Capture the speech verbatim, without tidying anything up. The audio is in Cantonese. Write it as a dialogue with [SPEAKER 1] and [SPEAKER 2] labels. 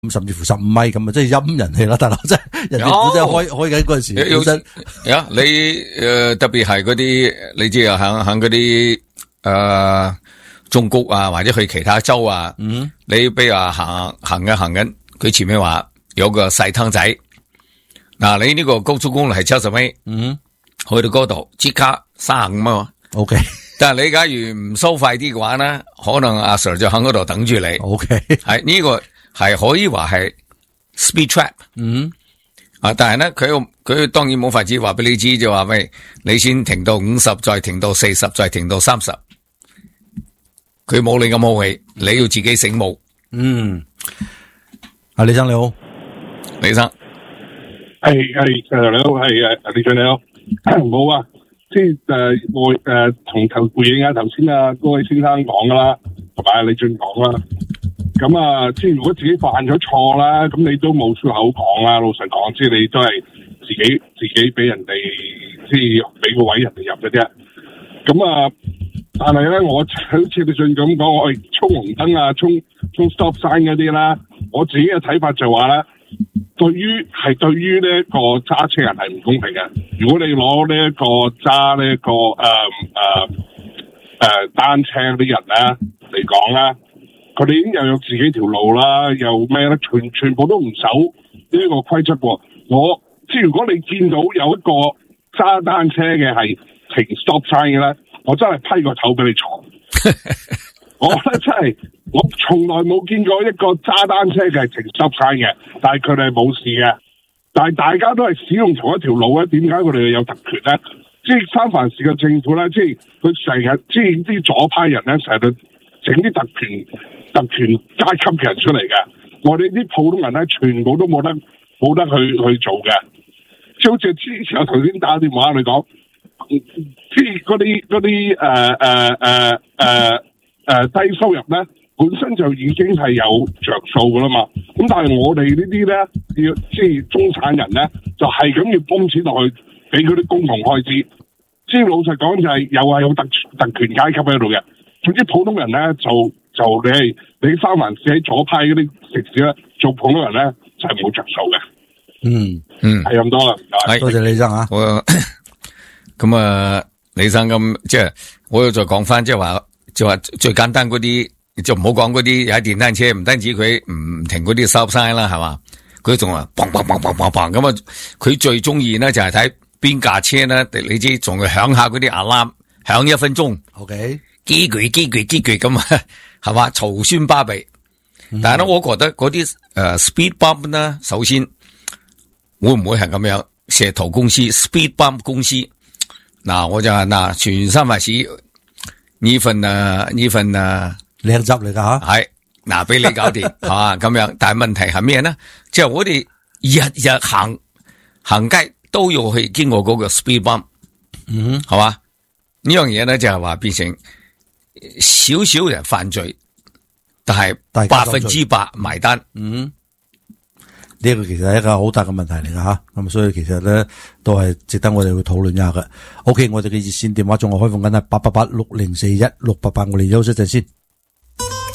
[SPEAKER 1] 甚至乎十五米咁啊，即係陰人氣啦，大佬，即係人哋真係開開緊嗰陣時，本身
[SPEAKER 2] 呀，你誒特別係嗰啲，你知啊，響響嗰啲誒中谷啊，或者去其他州啊，嗯，你比如話行行緊行緊，佢前面話有個細坑仔，嗱，你呢個高速公路係七十米，嗯，去到嗰度即刻三十五啊
[SPEAKER 1] ，OK。
[SPEAKER 2] 但係你假如唔收快啲嘅話咧，可能阿 Sir 就喺嗰度等住你。
[SPEAKER 1] OK，
[SPEAKER 2] 係呢個係可以話係 speed trap。嗯，啊，但係咧佢佢當然冇法子話俾你知，就話喂，你先停到五十，再停到四十，再停到三十。佢冇你咁好氣，你要自己醒目。
[SPEAKER 1] 嗯，阿李生你好，
[SPEAKER 2] 李生，
[SPEAKER 3] 係係誒你好，係誒李俊你好，冇啊。即係誒，我誒同頭回應下頭先啊嗰位先生講噶啦，同埋阿李俊講啦。咁啊，即係如果自己犯咗錯啦，咁你都冇出口講啦。老實講，即係你都係自己自己俾人哋，即係俾個位人哋入嘅啫。咁啊，但係咧，我好似李俊咁講，我係衝紅燈啊，衝衝 stop sign 嗰啲啦。我自己嘅睇法就話咧。對於係對於呢一個揸車人係唔公平嘅。如果你攞呢一個揸呢一個誒誒誒單車啲人咧嚟講咧，佢哋已經又有自己條路啦，又咩咧，全全部都唔守呢一個規則喎。我即係如果你見到有一個揸單車嘅係停 stop sign 嘅咧，我真係批個頭俾你坐。我覺得真係，我從來冇見過一個揸單車嘅係停 stop sign 嘅，但係佢哋係冇事嘅。但係大家都係使用同一條路咧，點解佢哋有特權咧？即係三藩市嘅政府咧，即係佢成日即係啲左派人咧，成日整啲特權、特權階級嘅人出嚟嘅。我哋啲普通人咧，全部都冇得冇得去去做嘅。即係好似之前我頭先打電話你講，即係嗰啲嗰啲誒誒誒誒。誒，低收入咧本身就已經係有着數噶啦嘛，咁但係我哋呢啲咧，要即係中產人咧，就係咁要泵錢落去俾嗰啲公共開支，即係老實講就係又係有特特權階級喺度嘅。總之普通人咧就就你係你三藩市喺左派嗰啲城市咧做普通人咧就係冇着數嘅。
[SPEAKER 1] 嗯
[SPEAKER 3] 嗯，係咁多啦，
[SPEAKER 1] 係多謝李生啊。
[SPEAKER 2] 我咁啊，李生咁即係我又再講翻，即係話。就話最簡單嗰啲就唔好講嗰啲踩電單車，唔單止佢唔停嗰啲 stop sign 啦，係嘛？佢仲話砰砰砰砰砰砰咁啊！佢最中意咧就係睇邊架車咧，你知仲要響下嗰啲 alarm 響一分鐘
[SPEAKER 1] ，OK，
[SPEAKER 2] 幾句幾句幾句咁啊，係嘛？嘈喧巴閉。但係咧，我覺得嗰啲誒 speed bump 呢，首先會唔會係咁樣？蛇頭公司 speed bump 公司嗱，我就係嗱，全三藩市。呢份啊，呢份啊，
[SPEAKER 1] 靚汁嚟噶吓，
[SPEAKER 2] 係嗱俾你搞掂吓咁樣。但係問題係咩咧？即係我哋日日行行街都要去經過嗰個 speed bump，嗯，係嘛？呢樣嘢咧就係話變成少少人犯罪，但係百分之百埋單，嗯。
[SPEAKER 1] 呢一個其實係一個好大嘅問題嚟噶吓，咁所以其實咧都係值得我哋去討論一下嘅。OK， 我哋嘅熱線電話仲係開放緊係八八八六零四一六八八，我哋休息陣先。